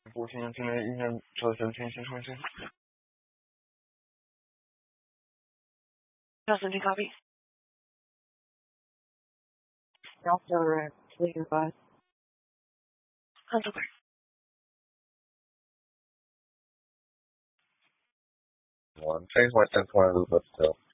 不行，现在意见做申请先重新。要申请 copy。 Delta Clear Bus. Hunter. One, change my 1020 but still.